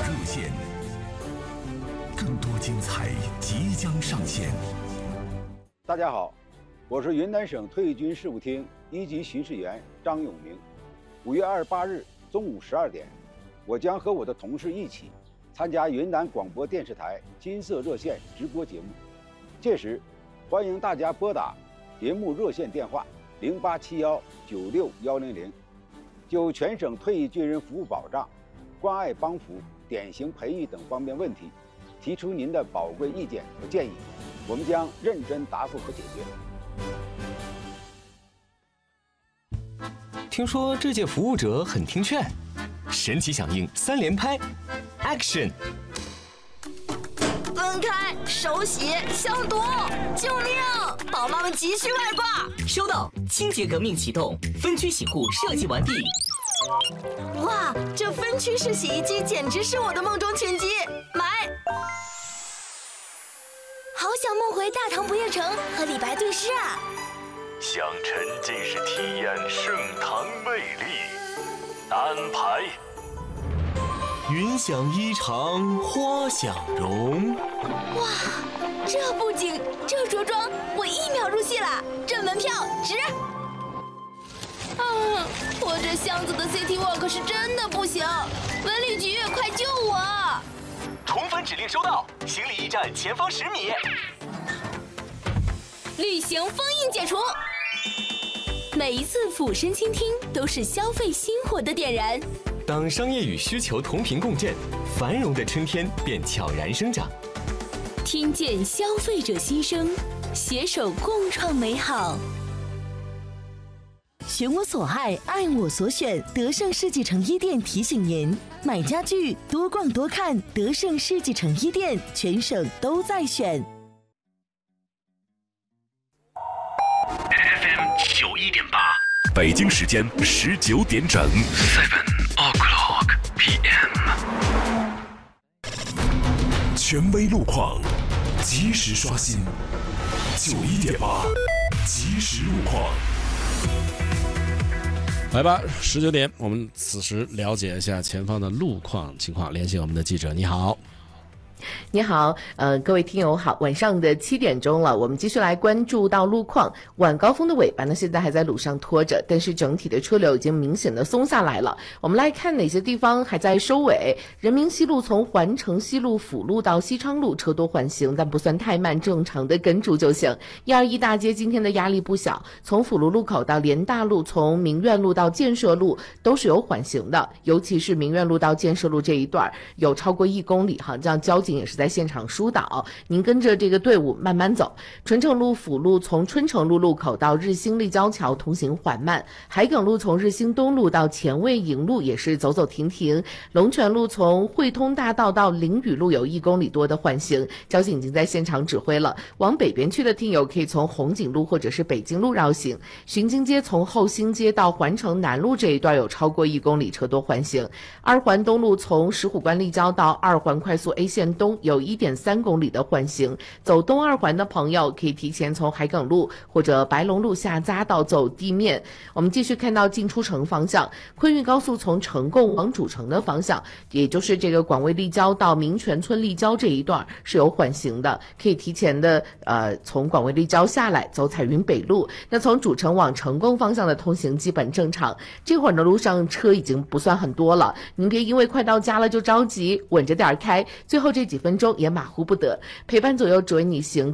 热线，更多精彩即将上线。 大家好，我是云南省退役军事务厅1级巡视员张永明。5月28日中午12点，我将和我的同事一起参加云南广播电视台金色热线直播节目。届时，欢迎大家拨打节目热线电话0871961100，就全省退役军人服务保障、关爱帮扶、典型培育等方面问题，提出您的宝贵意见和建议，我们将认真答复和解决。 听说这届服务者很听劝，神奇响应3连拍 ，Action！ 分开，手洗，消毒，救命！宝妈们急需外挂。 收到，清洁革命启动，分区洗护设计完毕。 哇，这分区式洗衣机简直是我的梦中情机，买！好想梦回大唐不夜城和李白对诗啊！ 想沉浸式体验盛唐魅力，安排。 云想衣裳花想容。 哇，这布景，这着装，我1秒入戏了，这门票值！我这箱子的 City Walk 是真的不行，文旅局快救我！ 重返指令收到，行李驿站前方10米。 旅行封印解除。每一次俯身倾听，都是消费心火的点燃。 当商业与需求同频共振，繁荣的春天便悄然生长。 听见消费者心声，携手共创美好。选我所爱，爱我所选。德胜世纪城1店提醒您：买家具多逛多看，德胜世纪城1店，全省都在选。 FM 91.8，北京时间19点整。7:00 PM。权威路况，及时刷新。91.8，及时路况。 来吧，19点，我们此时了解一下前方的路况情况。连线我们的记者，你好。 你好，各位听友好，晚上的7点钟了，我们继续来关注到路况。晚高峰的尾巴呢，现在还在路上拖着，但是整体的车流已经明显的松下来了。我们来看哪些地方还在收尾。人民西路从环城西路辅路到西昌路车多缓行，但不算太慢，正常的跟住就行。121大街今天的压力不小，从辅路路口到联大路，从明苑路到建设路都是有缓行的，尤其是明苑路到建设路这一段有超过1公里哈，这样交警也是在现场疏导，您跟着这个队伍慢慢走。春城路辅路从春城路路口到日兴立交桥通行缓慢，海埂路从日兴东路到前卫营路也是走走停停，龙泉路从汇通大道到凌雨路有1公里多的缓行，交警已经在现场指挥了。往北边去的听友可以从红景路或者是北京路绕行。巡京街从后兴街到环城南路这一段有超过1公里车多缓行。二环东路从石虎关立交到二环快速 A 线东有1.3公里的缓行，走东二环的朋友可以提前从海埂路或者白龙路下匝道走地面。我们继续看到进出城方向，昆玉高速从成贡往主城的方向，也就是这个广卫立交到民权村立交这一段是有缓行的，可以提前的从广卫立交下来走彩云北路。那从主城往成贡方向的通行基本正常，这会儿的路上车已经不算很多了，您别因为快到家了就着急，稳着点开，最后这几分钟也马虎不得，陪伴左右主为你行。